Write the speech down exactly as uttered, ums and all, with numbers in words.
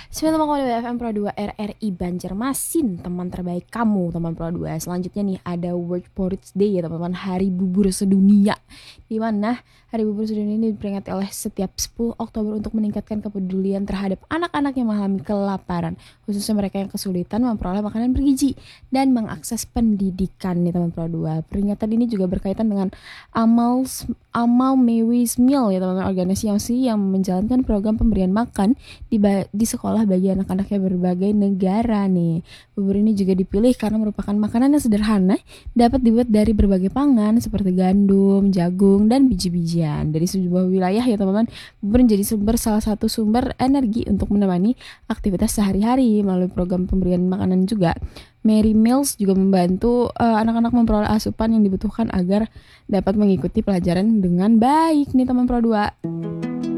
sembilan koma dua F M Pro dua R R I Banjarmasin, teman terbaik kamu, teman Pro dua. Selanjutnya nih ada World Porridge Day ya teman-teman, Hari Bubur Sedunia. Di mana Hari Bubur Sedunia ini diperingati oleh setiap sepuluh Oktober untuk meningkatkan kepedulian terhadap anak-anak yang mengalami kelaparan, khususnya mereka yang kesulitan memperoleh makanan bergizi dan mengakses pendidikan nih teman Pro dua. Peringatan ini juga berkaitan dengan Amal Amal Mewis Meal ya teman-teman, organisasi yang menjalankan program pemberian makan di, ba- di sekolah bagi anak-anak yang berbagai negara nih. Bubur ini juga dipilih karena merupakan makanan yang sederhana, dapat dibuat dari berbagai pangan seperti gandum, jagung, dan biji-bijian. Dari sejumlah wilayah ya teman-teman, bubur menjadi sumber salah satu sumber energi untuk menemani aktivitas sehari-hari melalui program pemberian makanan juga. Mary Meals juga membantu uh, anak-anak memperoleh asupan yang dibutuhkan agar dapat mengikuti pelajaran dengan baik nih teman Pro dua.